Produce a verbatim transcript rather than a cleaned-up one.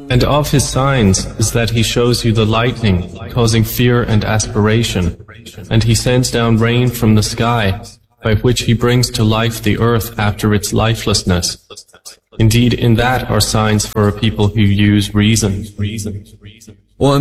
And of his signs is that he shows you the lightning, causing fear and aspiration, and he sends down rain from the sky, by which he brings to life the earth after its lifelessness. Indeed, in that are signs for a people who use reason.